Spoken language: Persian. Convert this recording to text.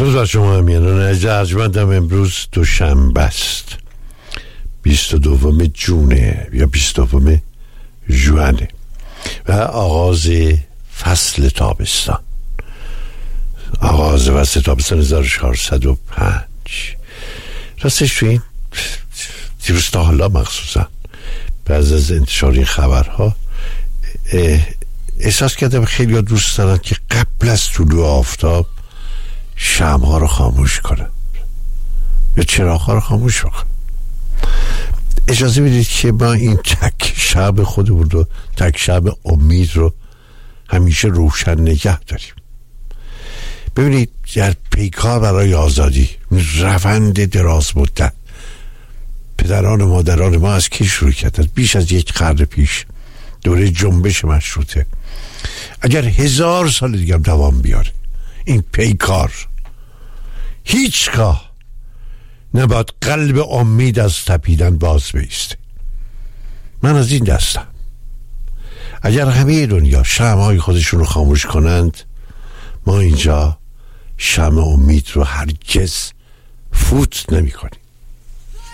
درود بر شما امیران ارجمندم. امروز دوشنبه است، 22 ژوئن یا 22 ژوئن و آغاز فصل تابستان. آغاز فصل تابستان 1405. راستش تو این دیروز تا حالا مخصوصا بعد از انتشار این خبرها احساس کردم خیلی ها دوست دارن که قبل از طلوع آفتاب شمع‌ها رو خاموش کنن یا چراغ‌ها رو خاموش بکنن. اجازه بدید که ما این تک شب خودمون رو، تک شب امید رو همیشه روشن نگه داریم. ببینید در پیکار برای آزادی، روند دراز مدت پدران و مادران ما از کی شروع کردن؟ بیش از 1 قرن پیش، دوره جنبش مشروطه. اگر 1000 سال دیگه دوام بیاره این پیکار، هیچگاه نباید قلب امید از تپیدن باز بیسته. من از این دستم. اگر همه دنیا شمع‌های خودشون رو خاموش کنند، ما اینجا شمع امید رو هرگز فوت نمی کنیم.